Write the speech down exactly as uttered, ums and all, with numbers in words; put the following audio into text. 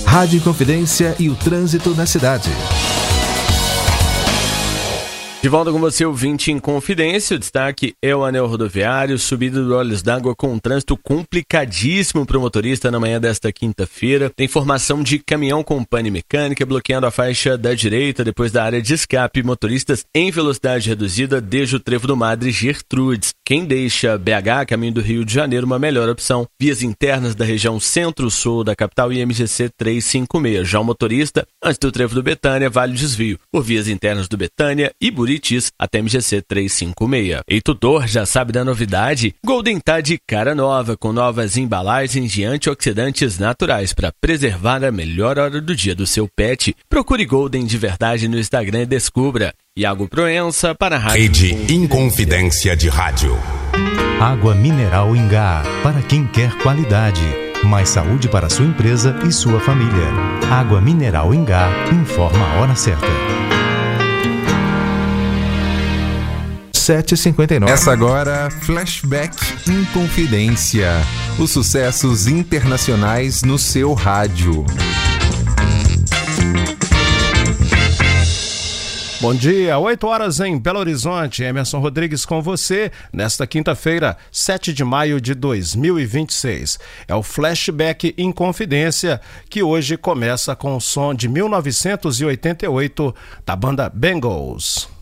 Rádio Inconfidência e o trânsito na cidade. De volta com você, ouvinte Inconfidência. O destaque é o anel rodoviário, subida do Olhos d'Água com um trânsito complicadíssimo para o motorista na manhã desta quinta-feira. Tem formação de caminhão com pane mecânica, bloqueando a faixa da direita depois da área de escape. Motoristas em velocidade reduzida desde o trevo do Madre Gertrudes. Quem deixa B H, caminho do Rio de Janeiro, uma melhor opção. Vias internas da região centro-sul da capital e M G C trezentos e cinquenta e seis. Já o motorista, antes do trevo do Betânia, vale o desvio por vias internas do Betânia e Buritis até M G C trezentos e cinquenta e seis. E tutor, já sabe da novidade? Golden tá de cara nova, com novas embalagens de antioxidantes naturais para preservar a melhor hora do dia do seu pet. Procure Golden de verdade no Instagram e descubra. Iago Proença para a Rádio Rede Inconfidência de Rádio. Água mineral Ingá, para quem quer qualidade. Mais saúde para sua empresa e sua família. Água mineral Ingá, informa a hora certa. sete e cinquenta e nove. Essa agora, Flashback Inconfidência. Os sucessos internacionais no seu rádio. Bom dia, oito horas em Belo Horizonte. Emerson Rodrigues com você nesta quinta-feira, sete de maio de dois mil e vinte e seis. É o Flashback Inconfidência, que hoje começa com o som de mil novecentos e oitenta e oito da banda Bangles.